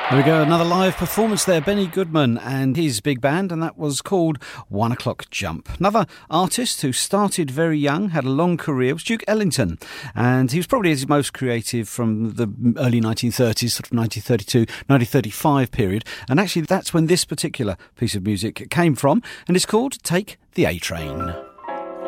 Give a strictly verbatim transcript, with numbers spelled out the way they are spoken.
There we go, another live performance there, Benny Goodman and his big band, and that was called One O'Clock Jump. Another artist who started very young, had a long career, was Duke Ellington, and he was probably his most creative from the early nineteen thirties, sort of nineteen thirty-two, nineteen thirty-five period, and actually that's when this particular piece of music came from, and it's called Take the A-Train.